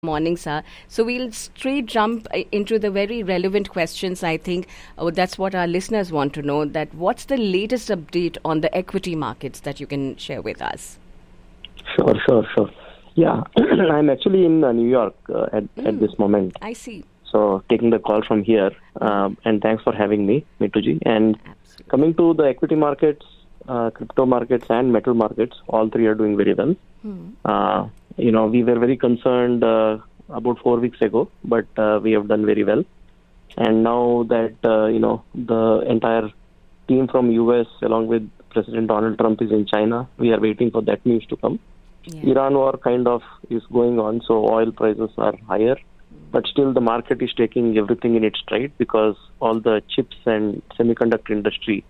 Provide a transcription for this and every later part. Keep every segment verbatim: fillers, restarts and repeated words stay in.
Morning, sir. So we'll straight jump uh, into the very relevant questions. I think uh, that's what our listeners want to know. That what's the latest update on the equity markets that you can share with us? Sure, sure, sure. Yeah, I'm actually in uh, New York uh, at Mm, at this moment. I see. So taking the call from here, um, and thanks for having me, Mituji. And Absolutely. coming to the equity markets, uh, crypto markets, and metal markets, all three are doing very well. Hmm. Uh, you know, we were very concerned uh, about four weeks ago, but uh, we have done very well. And now that uh, you know the entire team from U S along with President Donald Trump is in China, we are waiting for that news to come. Yeah. Iran war kind of is going on, so oil prices are higher, but still the market is taking everything in its stride because all the chips and semiconductor industry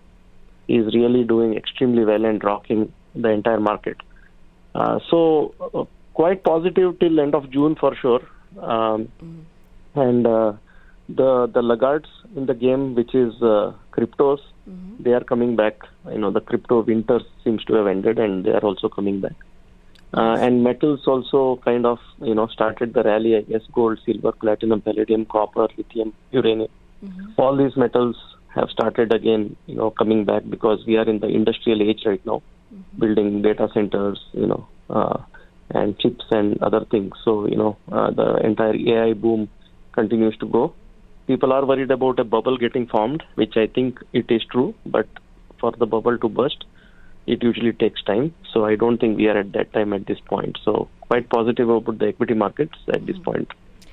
is really doing extremely well and rocking the entire market. Uh, so uh, quite positive till end of June for sure. Um, Mm. and uh, the the laggards in the game, which is uh, cryptos, Mhm. they are coming back. You know, the crypto winter seems to have ended, and they are also coming back. Uh, and metals also kind of, you know, started the rally, I guess. Gold, silver, platinum, palladium, copper, lithium, uranium. Mhm. All these metals have started again, you know, coming back because we are in the industrial age right now, building data centers, you know, uh, and chips and other things. So, you know, uh, the entire A I boom continues to go. People are worried about a bubble getting formed, which I think it is true, but for the bubble to burst, it usually takes time. So I don't think we are at that time at this point. So quite positive about the equity markets at this point.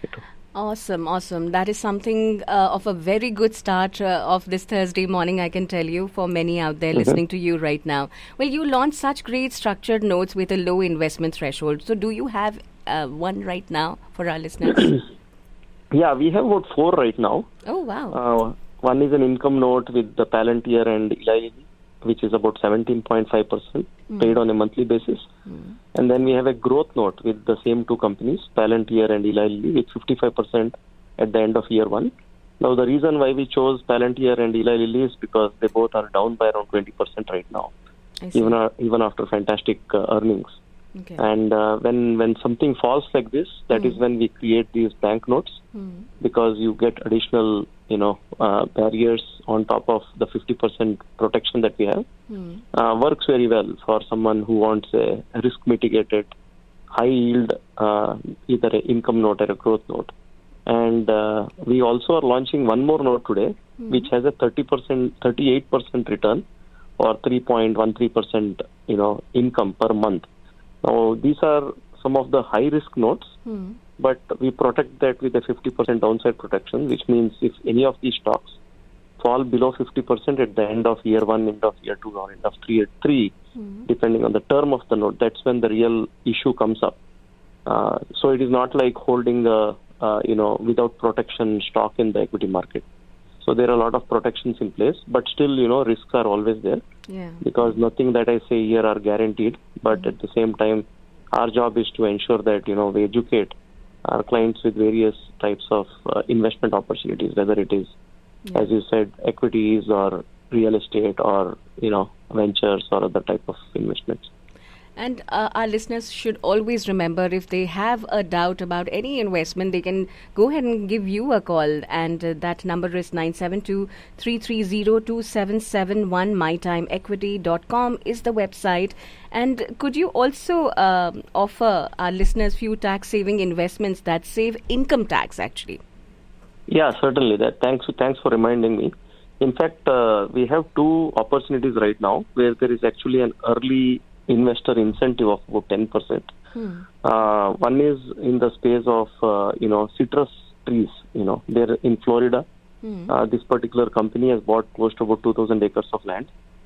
Awesome, awesome. That is something uh, of a very good start uh, of this Thursday morning, I can tell you, for many out there Mhm. listening to you right now. Well, you launched such great structured notes with a low investment threshold. So, do you have uh, one right now for our listeners? Yeah, we have about four right now. Oh, wow. Uh, one is an income note with the Palantir and Eli Lilly, which is about seventeen point five percent paid on a monthly basis. Mm. And then we have a growth note with the same two companies, Palantir and Eli Lilly, with fifty-five percent at the end of year one. Now, the reason why we chose Palantir and Eli Lilly is because they both are down by around twenty percent right now, I see. even uh, even after fantastic uh, earnings. Okay. And uh, when when something falls like this, that is Mm. when we create these banknotes, Mm. because you get additional, you know, uh, barriers on top of the fifty percent protection that we have. Mm. Uh, works very well for someone who wants a risk mitigated, high yield, uh, either an income note or a growth note. And uh, we also are launching one more note today, Mm. which has a thirty percent, thirty-eight percent return or three point one three percent, you know, income per month. Now, these are some of the high risk notes, Mm. but we protect that with a fifty percent downside protection, which means if any of these stocks fall below fifty percent at the end of year one, end of year two, or end of three, year three, Mm. depending on the term of the note, that's when the real issue comes up. Uh, so it is not like holding a, uh, you know, without protection stock in the equity market. So there are a lot of protections in place, but still, you know, risks are always there Yeah. because nothing that I say here are guaranteed. But at the same time, our job is to ensure that, you know, we educate our clients with various types of uh, investment opportunities, whether it is, Yeah. as you said, equities or real estate or, you know, ventures or other type of investments. And uh, our listeners should always remember, if they have a doubt about any investment, they can go ahead and give you a call. And uh, that number is nine seven two, three three zero, two seven seven one. my time equity dot com is the website. And could you also uh, offer our listeners few tax-saving investments that save income tax, actually? Yeah, certainly. That thanks thanks for reminding me. In fact, uh, we have two opportunities right now where there is actually an early investor incentive of about ten percent. Hmm. Uh, one is in the space of, uh, you know, citrus trees. You know, they're in Florida. Hmm. Uh, this particular company has bought close to about two thousand acres of land,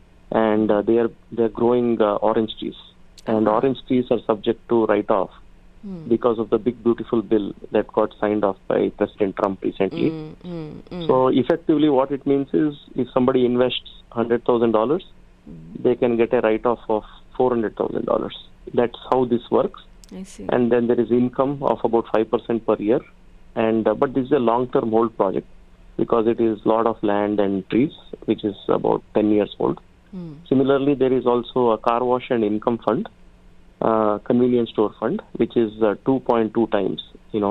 and uh, they are they're growing uh, orange trees. And Ah. orange trees are subject to write-off Hmm. because of the big beautiful bill that got signed off by President Trump recently. Mm, mm, mm. So effectively what it means is if somebody invests one hundred thousand dollars, they can get a write-off of four hundred thousand dollars. That's how this works. I see. And then there is income of about five percent per year. And uh, But this is a long-term hold project because it is a lot of land and trees, which is about ten years old. Hmm. Similarly, there is also a car wash and income fund, uh, convenience store fund, which is uh, two point two times, you know,